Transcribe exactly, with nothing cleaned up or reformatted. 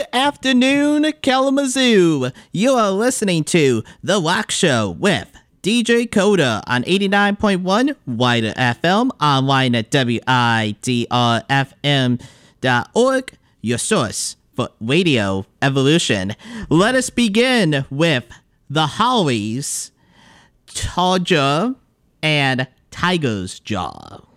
afternoon, Kalamazoo. You are listening to The Rock Show with D J Coda on eighty-nine point one Wider F M, online at W I D R F M dot org, your source for radio evolution. Let us begin with The Hollies, Tall Jaw, and Tiger's Jaw.